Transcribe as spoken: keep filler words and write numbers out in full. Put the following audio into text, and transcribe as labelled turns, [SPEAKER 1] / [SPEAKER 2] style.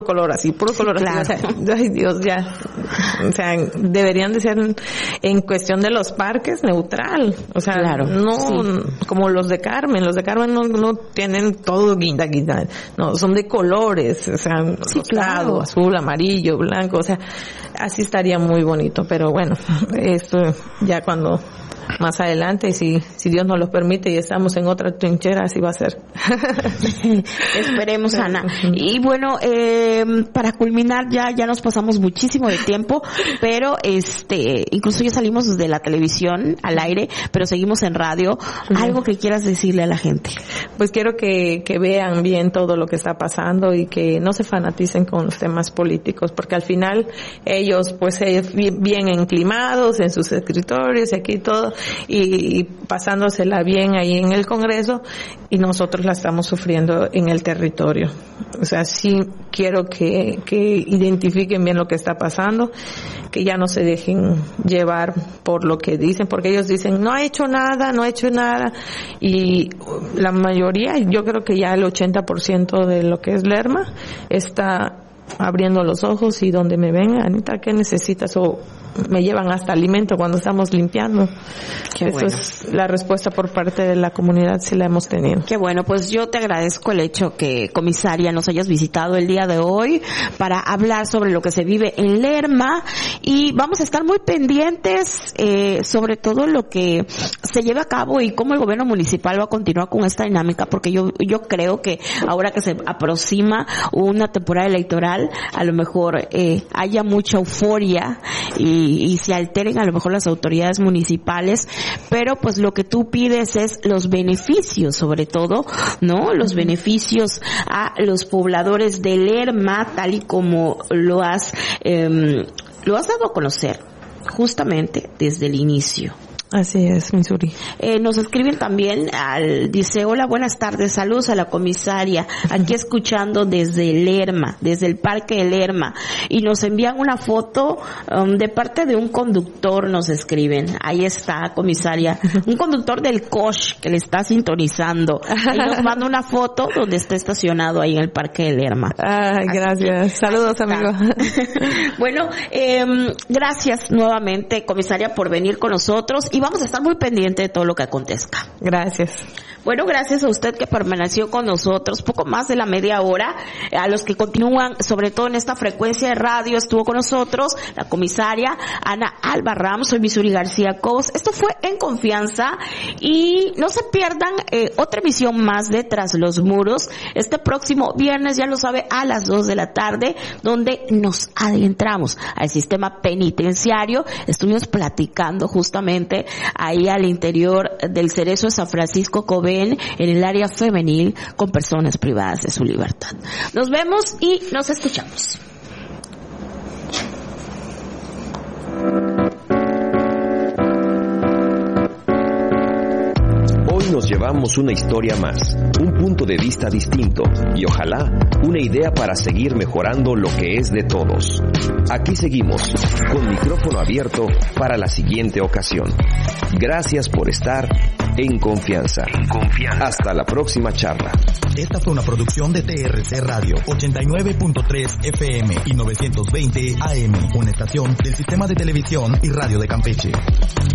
[SPEAKER 1] color así, puro color
[SPEAKER 2] sí,
[SPEAKER 1] así.
[SPEAKER 2] claro.
[SPEAKER 1] O sea, ay Dios, ya. O sea, deberían de ser en, en cuestión de los parques neutral. O sea,
[SPEAKER 2] claro,
[SPEAKER 1] no
[SPEAKER 2] sí.
[SPEAKER 1] como los de Carmen. Los de Carmen no, no tienen todo guinda, guinda. No, son de colores. O sea,
[SPEAKER 2] sí,
[SPEAKER 1] rosado,
[SPEAKER 2] claro.
[SPEAKER 1] azul, amarillo, blanco. O sea, así estaría muy bonito. Pero bueno, esto ya cuando... más adelante, si si Dios nos lo permite y estamos en otra trinchera, así va a ser.
[SPEAKER 2] Esperemos, Ana. Y bueno, eh, para culminar, ya ya nos pasamos muchísimo de tiempo, pero este, incluso ya salimos de la televisión al aire, pero seguimos en radio. Algo que quieras decirle a la gente.
[SPEAKER 1] Pues quiero que que vean bien todo lo que está pasando y que no se fanaticen con los temas políticos, porque al final ellos pues eh, bien enclimados en sus escritorios y aquí todo, y, y pasándosela bien ahí en el Congreso, y nosotros la estamos sufriendo en el territorio. O sea, sí quiero que, que identifiquen bien lo que está pasando, que ya no se dejen llevar por lo que dicen, porque ellos dicen, no ha hecho nada, no ha hecho nada, y la mayoría, yo creo que ya el ochenta por ciento de lo que es Lerma está abriendo los ojos, y donde me ven, Anita, ¿qué necesitas? O me llevan hasta alimento cuando estamos limpiando.
[SPEAKER 2] Qué
[SPEAKER 1] Eso
[SPEAKER 2] bueno.
[SPEAKER 1] es la respuesta por parte de la comunidad, si la hemos tenido.
[SPEAKER 2] Qué bueno, pues yo te agradezco el hecho que, comisaria, nos hayas visitado el día de hoy para hablar sobre lo que se vive en Lerma, y vamos a estar muy pendientes eh, sobre todo lo que se lleve a cabo y cómo el gobierno municipal va a continuar con esta dinámica, porque yo yo creo que ahora que se aproxima una temporada electoral, a lo mejor eh, haya mucha euforia y Y, y se alteren a lo mejor las autoridades municipales, pero pues lo que tú pides es los beneficios, sobre todo, ¿no? Los beneficios a los pobladores de Lerma, tal y como lo has, eh, lo has dado a conocer justamente desde el inicio.
[SPEAKER 1] Así es, Missouri.
[SPEAKER 2] Eh, nos escriben también, al, dice, hola, buenas tardes, saludos a la comisaria, aquí escuchando desde Lerma, desde el parque de Lerma, y nos envían una foto um, de parte de un conductor, nos escriben, ahí está, comisaria, un conductor del Cosh que le está sintonizando, y nos manda una foto donde está estacionado ahí en el parque de Lerma.
[SPEAKER 1] Ay, gracias. Saludos, amigo.
[SPEAKER 2] Bueno, eh, gracias nuevamente, comisaria, por venir con nosotros, y vamos a estar muy pendientes de todo lo que acontezca.
[SPEAKER 1] Gracias.
[SPEAKER 2] Bueno, gracias a usted que permaneció con nosotros poco más de la media hora. A los que continúan, sobre todo en esta frecuencia de radio, estuvo con nosotros la comisaria Ana Alba Ramos, soy Missouri García Cobos. Esto fue En Confianza, y no se pierdan eh, otra emisión más de Tras los Muros este próximo viernes, ya lo sabe, a las dos de la tarde, donde nos adentramos al sistema penitenciario. Estuvimos platicando justamente ahí al interior del Cerezo de San Francisco Cobén, en el área femenil, con personas privadas de su libertad. Nos vemos y nos escuchamos.
[SPEAKER 3] Hoy nos llevamos una historia más, un punto de vista distinto y ojalá una idea para seguir mejorando lo que es de todos. Aquí seguimos, con micrófono abierto para la siguiente ocasión. Gracias por estar en confianza. En confianza. Hasta la próxima charla.
[SPEAKER 4] Esta fue una producción de T R C Radio, ochenta y nueve punto tres F M y novecientos veinte A M, una estación del Sistema de Televisión y Radio de Campeche.